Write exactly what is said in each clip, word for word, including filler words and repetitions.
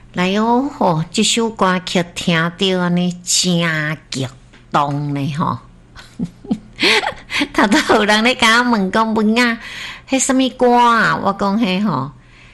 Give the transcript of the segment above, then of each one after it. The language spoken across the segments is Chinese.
来哦吼，这首歌曲听到安尼真激动呢吼。头拄有人咧甲我问讲文啊，迄什么歌啊？我讲迄吼，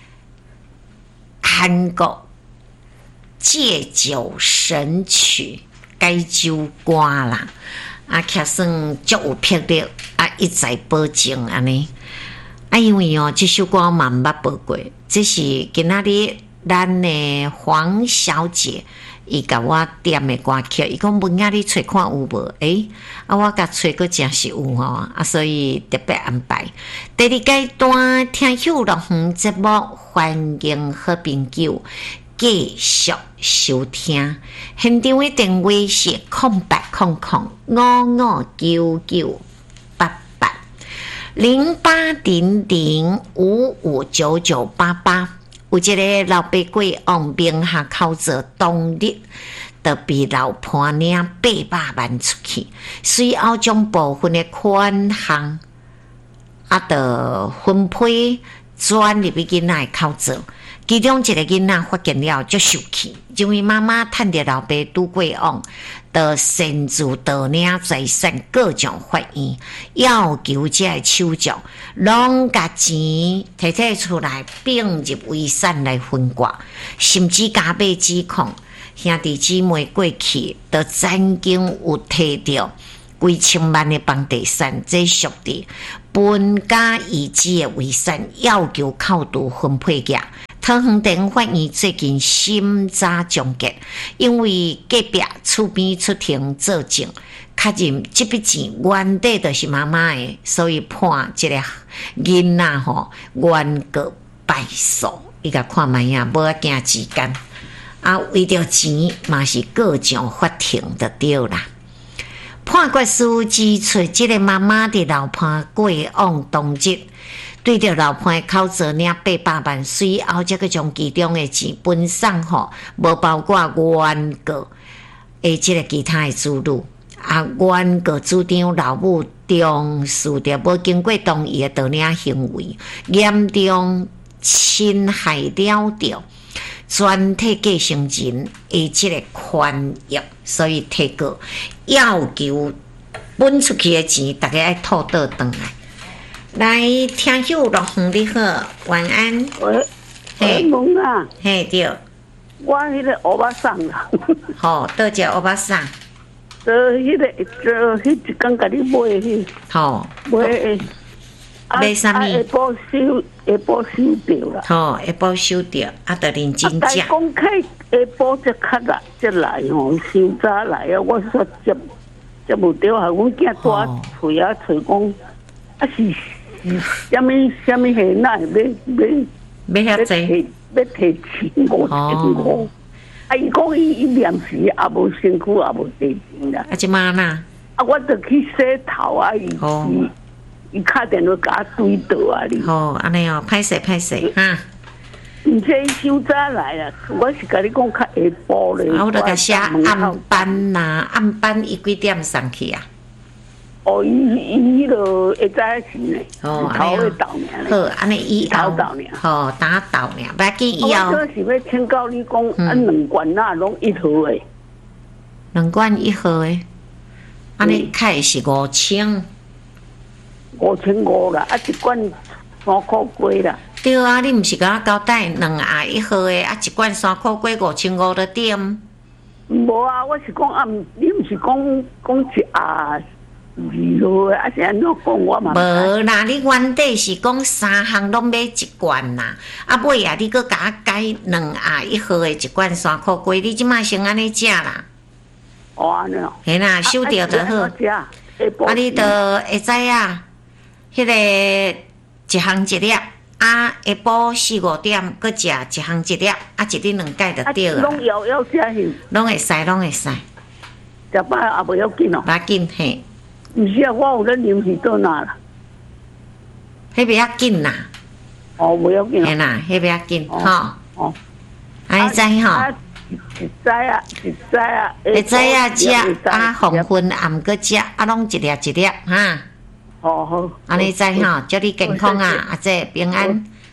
韩国戒酒神曲解酒歌啦，啊，却算足有魄力，啊，一再保证安尼。啊，因为哦，这首歌嘛毋捌报过，这是今仔日咱的黄小姐伊甲我点的歌曲，伊讲文啊，你找看有无？诶、欸，啊，我甲找个真是有吼，啊，所以特别安排。第二阶段听秀乐园节目，欢迎好朋友继续收听。现场的电话是空八空空五五九九八八零八零零五五九九八八。有一个老爸鬼往名下口做当日，就被老婆领八百万出去，随后将部分的款项啊，就分配转入去囡仔的口做。其中一个囡仔发现了就受气，因为妈妈趁着老爸拄过往，就擅自盗领财产，各种法院要求这个手续，拢甲钱摕摕出来并入遗产来分割，甚至加倍指控兄弟姊妹过去，就曾经有摕到几千万的房地产，这属于分家遗址的遗产，要求扣除分配额。桃园地方法院最近审查终结，因为隔壁厝边出庭作证，确认这笔钱原底就是妈妈的，所以判这个囡仔吼原告败诉。伊甲看卖呀，无要惊时间啊，为着钱嘛是各种法庭就对啦。判决书指出，这个妈妈的老婆过往当日，对着老婆的口座领八百万，随后才个将其中的钱分送吼，无包括原告的这个其他的子女。啊，原告主张老母重视着无经过同意的盗领行为，严重侵害了着全体继承人的这个权益，所以提告要求分出去的钱，大家要吐倒转来。来，听秀乐园你好，晚安。 喂，嘿，蒙啊， 嘿对， 我迄个欧巴桑啦。 好，倒一个欧巴桑。 做迄个，做迄一工甲你买迄。 好。 买诶。 买啥物？ 下晡收，下晡收着啦。 好，下晡收着，啊，得认真食。 啊，讲开下晡才较来，才来吼，伤早来啊！我说接接无着啊，阮囝带喙啊，找讲啊是。什么什么现在要要要遐济， 要提钱五千五。啊，伊讲伊伊临时也无身躯，也无提钱啦。 啊，即马呐？ 啊，我就去洗头啊，伊伊伊打电话甲我对倒啊哩。 好，安尼哦，歹势歹势哈。 而且伊伤早来啦，我是甲你讲较下晡咧。 啊，我著甲写暗班呐，暗班伊几点上去啊？ 哦，伊伊迄落会早时呢， 哦， 头会到呢。 好，安尼以后到呢， 好打到呢，不要紧以后。 我是要请教你讲，啊，两罐那拢一盒诶， 两罐一盒诶，安尼开是五千， 五千五啦，啊，一罐三块几啦。 对啊，你毋是甲我交代两盒一盒诶，啊，一罐三块几五千五的点。 无啊，我是讲啊，你毋是讲讲一盒。二号啊，是安怎讲我嘛？ 无啦，你原底是讲三项拢买一罐啦，啊尾啊，你搁甲我改两盒一盒的一罐三块几，你即马先安尼食啦。 哦，安尼哦。 嘿啦，收着就好。啊，你着会知啊，迄个一项一粒，啊下晡四五点搁食一项一粒，啊一日两盖就对啦。 拢要要食去。 拢会使，拢会使。 食饱也袂要紧哦。 不要紧嘿。 毋是啊，我有咧啉是倒哪啦？ 迄袂要紧啦。 哦，袂要紧。 嘿啦，迄袂要紧，吼。 哦。 安尼知吼。 一知啊，一知啊。 会知啊，食啊，黄昏暗搁食，啊，拢一粒一粒哈。 好好。 安尼知吼，祝你健康啊，阿姐平安。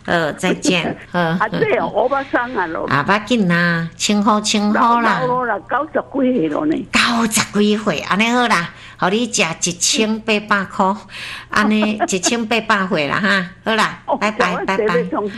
呃，再见，呃， 啊，这哦，我把伤啊咯， 啊，要紧啦，清好清好啦， 老老啦，九十几岁了呢， 九十几岁，安尼好啦，互你食一千八百块，安尼一千八百岁啦哈，好啦，拜拜拜拜，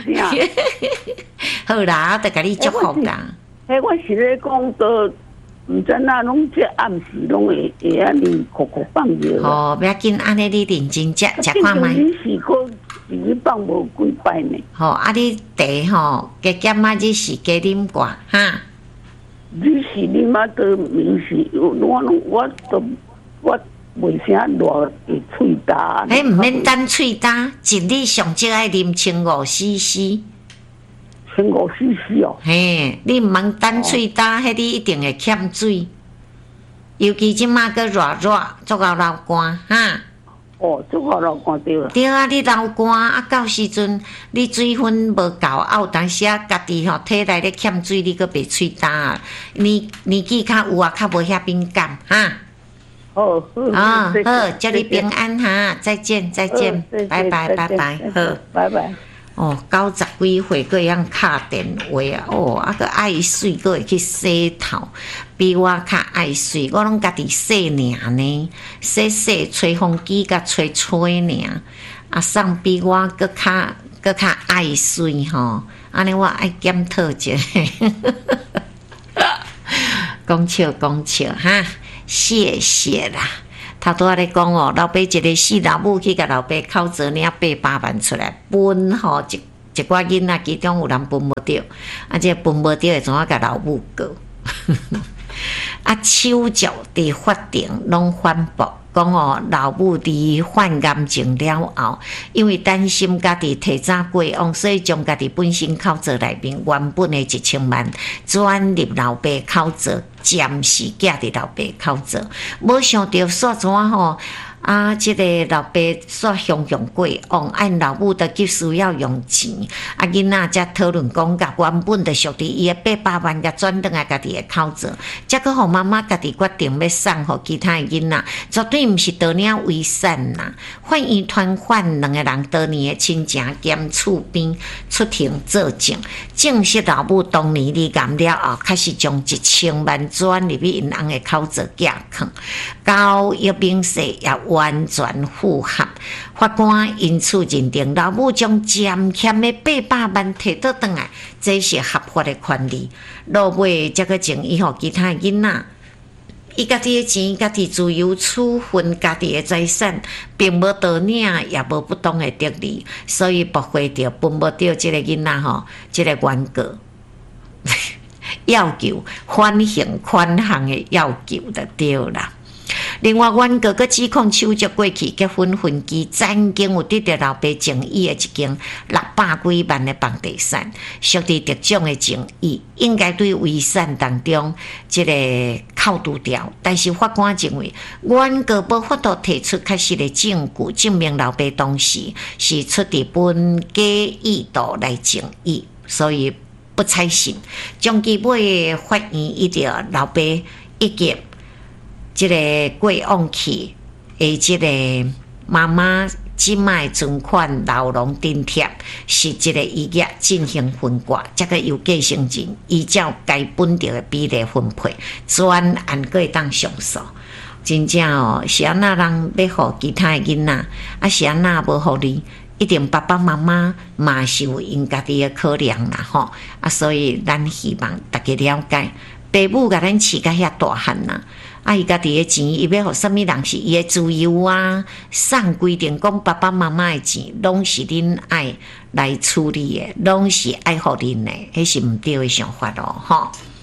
好啦，我得甲你祝福啦。 嘿，我是咧讲到。唔知那拢这暗时拢会会安尼哭哭放尿。 哦，不要紧，安尼你认真食食看卖。 你是个是放无几摆呢？ 吼、哦，啊你茶吼加减啊，你是加啉寡哈。 你是啉啊，都明是我拢我都我袂啥热会喙焦。 迄唔免等喙焦，一日上少爱啉千五 C C。 千五 C C 哦， 嘿，你唔通等喙焦，迄你一定会欠水。尤其即马个热热，足够流汗哈。 哦，足够流汗对啦。 对啊，你流汗啊，到时阵你水分无够，啊有当时啊，家己吼体内咧欠水，你个袂喙焦啊。年年纪较有啊，较无遐敏感哈。 好， 啊好，祝你平安哈，再见再见，拜拜拜拜，好， 拜拜。 哦，九十几岁个样敲电话啊！哦，啊个爱水个会去洗头，比我较爱水，我拢家己洗尔呢，洗洗吹风机甲吹吹尔，啊送比我个较个较爱水吼，安尼我爱检讨者，讲笑讲笑哈，谢谢啦。头拄仔咧讲哦，老爸一个死老母去甲老爸口折领八百万出来分吼，一一寡囡仔其中有人分无着，啊，这分无着会怎啊甲老母告？啊，手脚伫法庭拢反驳，讲哦，老母伫患癌症了后，因为担心家己提早过往，所以将家己本身口折内面原本的一千万转入老爸口折，暂时寄伫老爸口折，无想到煞怎吼。啊，即、这个老爸煞雄雄过往，按老母都急需要用钱，啊囡仔才讨论讲，甲原本就属于伊的八百万，甲转转来家己的口子，才个互妈妈家己决定要送互其他的囡仔，绝对毋是得领遗产啦。法院传唤两个人多年的亲情兼厝边出庭作证，证实老母当年罹癌了后，开始将一千万转入去因翁的口子寄藏，交易明细也完全符合。法官因此认定老母将暂欠的八百万摕倒转来，这是合法的权利。落尾则个情伊互其他囡仔，伊家己的钱，家己自由处分家己的财产，并无盗领，也无不当的得利，所以驳回着分无着即个囡仔吼，即、这个原告要求缓刑宽限的要求就对啦。另外，原告佮指控手续过去结婚分期，曾经有得到老爸情谊的一间六百几万的房地产，属于特种的情谊，应该对遗产当中即个扣除掉。但是法官认为，原告无法度提出确实的证据，证明老爸当时是出于本假意图来情谊，所以不采信。将其尾法院依照老爸以及即个过往去诶，即个妈妈即卖存款牢笼津贴是即个医业进行分割，则个由继承人依照该本条的比例分配，专案可以当上诉。真正哦，是安那人要互其他的囡仔，啊是安那无互你，一定爸爸妈妈嘛是有因家己的考量啦吼。啊，所以咱希望大家了解，父母甲咱饲甲遐大汉啦。啊！伊家己的钱，伊要互什么人是伊的自由啊？送规定讲爸爸妈妈的钱，拢是恁爱来处理的，拢是爱互恁的，迄是毋对的想法咯，吼。